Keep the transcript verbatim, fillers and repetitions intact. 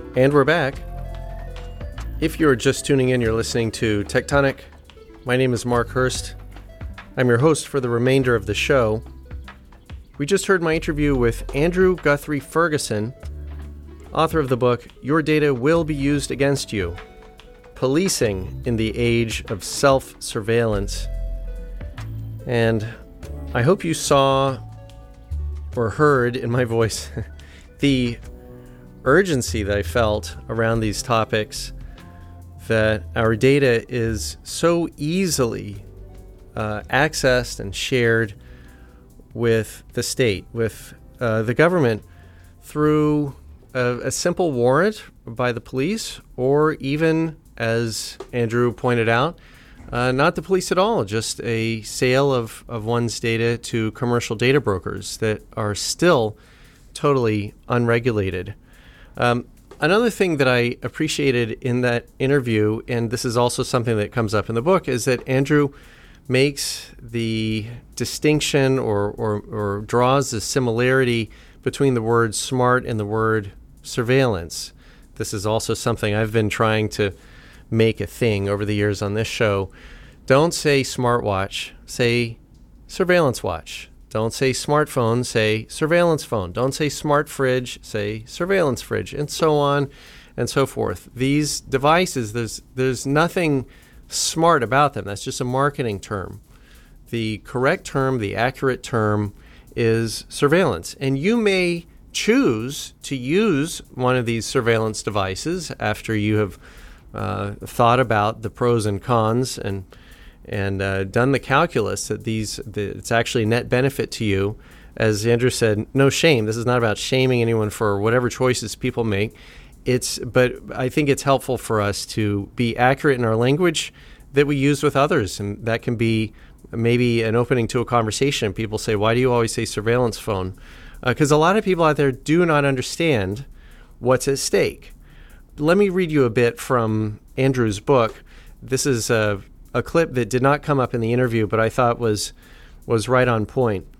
And we're back. If you're just tuning in, you're listening to Tectonic. My name is Mark Hurst. I'm your host for the remainder of the show. We just heard my interview with Andrew Guthrie Ferguson, author of the book, Your Data Will Be Used Against You, Policing in the Age of Self-Surveillance. And I hope you saw or heard in my voice the urgency that I felt around these topics, that our data is so easily uh, accessed and shared with the state, with uh, the government, through a, a simple warrant by the police, or even, as Andrew pointed out, uh, not the police at all, just a sale of, of one's data to commercial data brokers that are still totally unregulated. Um, another thing that I appreciated in that interview, and this is also something that comes up in the book, is that Andrew makes the distinction or, or, or draws the similarity between the word smart and the word surveillance. This is also something I've been trying to make a thing over the years on this show. Don't say smartwatch, say surveillance watch. Don't say smartphone, say surveillance phone. Don't say smart fridge, say surveillance fridge, and so on and so forth. These devices, there's there's nothing smart about them. That's just a marketing term. The correct term, the accurate term, is surveillance. And you may choose to use one of these surveillance devices after you have uh, thought about the pros and cons and and uh, done the calculus that these that it's actually net benefit to you. As Andrew said, no shame. This is not about shaming anyone for whatever choices people make. It's but I think it's helpful for us to be accurate in our language that we use with others, and that can be maybe an opening to a conversation. People say, "Why do you always say surveillance phone?" Because uh, a lot of people out there do not understand what's at stake. Let me read you a bit from Andrew's book. This is a a clip that did not come up in the interview, but I thought was was right on point.